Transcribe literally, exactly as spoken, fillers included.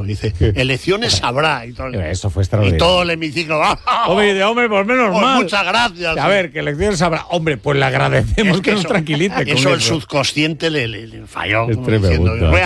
dice, elecciones habrá. Y todo, eso fue extraordinario. Y todo el hemiciclo va. Hombre, de hombre, pues menos Pues mal. muchas gracias. A ver, que elecciones habrá. Hombre, pues le agradecemos Es que, que nos eso, tranquilice. Eso con el subconsciente le, le, le falló. Es Diciendo,